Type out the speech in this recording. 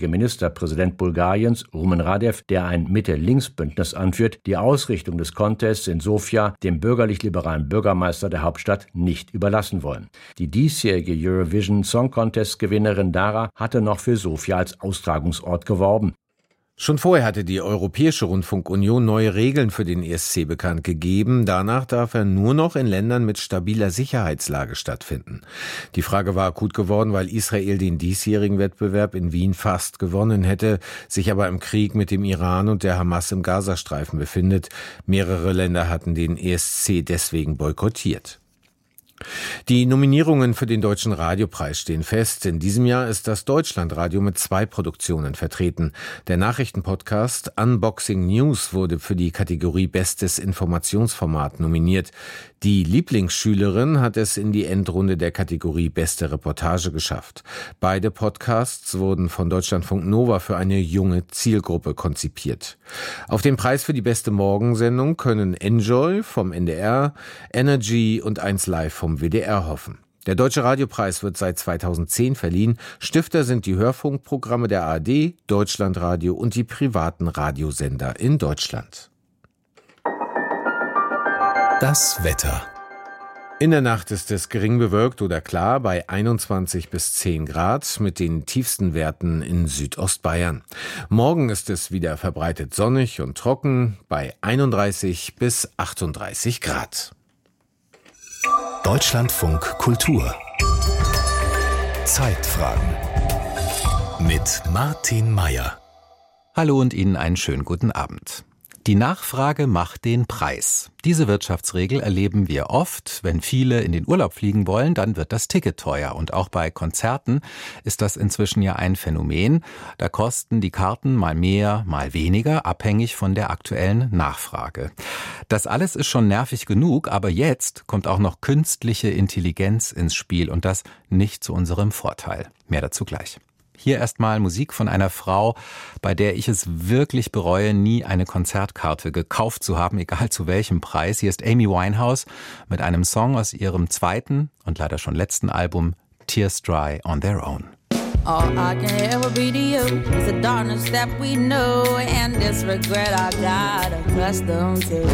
jetzige Ministerpräsident Bulgariens, Rumen Radev, der ein Mitte-Links-Bündnis anführt, die Ausrichtung des Contests in Sofia dem bürgerlich-liberalen Bürgermeister der Hauptstadt nicht überlassen wollen. Die diesjährige Eurovision Song Contest-Gewinnerin Dara hatte noch für Sofia als Austragungsort geworben. Schon vorher hatte die Europäische Rundfunkunion neue Regeln für den ESC bekannt gegeben. Danach darf er nur noch in Ländern mit stabiler Sicherheitslage stattfinden. Die Frage war akut geworden, weil Israel den diesjährigen Wettbewerb in Wien fast gewonnen hätte, sich aber im Krieg mit dem Iran und der Hamas im Gazastreifen befindet. Mehrere Länder hatten den ESC deswegen boykottiert. Die Nominierungen für den Deutschen Radiopreis stehen fest. In diesem Jahr ist das Deutschlandradio mit 2 Produktionen vertreten. Der Nachrichtenpodcast Unboxing News wurde für die Kategorie Bestes Informationsformat nominiert. Die Lieblingsschülerin hat es in die Endrunde der Kategorie Beste Reportage geschafft. Beide Podcasts wurden von Deutschlandfunk Nova für eine junge Zielgruppe konzipiert. Auf den Preis für die beste Morgensendung können Enjoy vom NDR, Energy und 1Live vom WDR hoffen. Der Deutsche Radiopreis wird seit 2010 verliehen. Stifter sind die Hörfunkprogramme der ARD, Deutschlandradio und die privaten Radiosender in Deutschland. Das Wetter. In der Nacht ist es gering bewölkt oder klar bei 21 bis 10 Grad mit den tiefsten Werten in Südostbayern. Morgen ist es wieder verbreitet sonnig und trocken bei 31 bis 38 Grad. Deutschlandfunk Kultur. Zeitfragen. Mit Martin Meier. Hallo und Ihnen einen schönen guten Abend. Die Nachfrage macht den Preis. Diese Wirtschaftsregel erleben wir oft. Wenn viele in den Urlaub fliegen wollen, dann wird das Ticket teuer. Und auch bei Konzerten ist das inzwischen ja ein Phänomen. Da kosten die Karten mal mehr, mal weniger, abhängig von der aktuellen Nachfrage. Das alles ist schon nervig genug, aber jetzt kommt auch noch künstliche Intelligenz ins Spiel und das nicht zu unserem Vorteil. Mehr dazu gleich. Hier erstmal Musik von einer Frau, bei der ich es wirklich bereue, nie eine Konzertkarte gekauft zu haben, egal zu welchem Preis. Hier ist Amy Winehouse mit einem Song aus ihrem zweiten und leider schon letzten Album Tears Dry on Their Own. All I can ever be to you is the darkness that we know and this regret I got accustomed to.